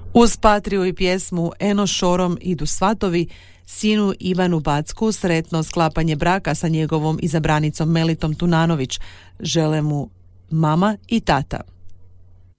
Uz Patriju i pjesmu Eno šorom idu svatovi, sinu Ivanu Backu sretno sklapanje braka sa njegovom izabranicom Melitom Tunanović žele mu mama i tata.